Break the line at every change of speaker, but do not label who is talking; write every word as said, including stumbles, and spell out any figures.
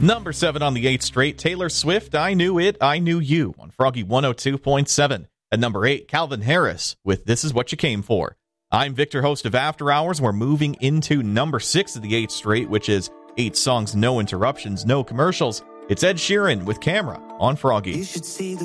Number seven on the eighth straight, Taylor Swift, I Knew It, I Knew You on Froggy one oh two point seven. At number eight, Calvin Harris with This Is What You Came For. I'm Victor, host of After Hours. We're moving into number six of the eighth straight, which is eight songs, no interruptions, no commercials. It's Ed Sheeran with Camera on Froggy.
You should see the